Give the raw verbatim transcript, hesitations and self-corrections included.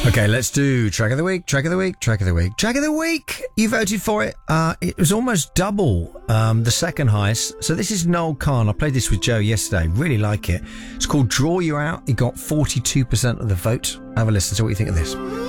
Okay, let's do track of the week, track of the week, track of the week, track of the week. You voted for it. Uh, it was almost double um, the second highest. So this is Noel Khan. I played this with Joe yesterday. Really like it. It's called Draw You Out. It got forty-two percent of the vote. Have a listen to what you think of this.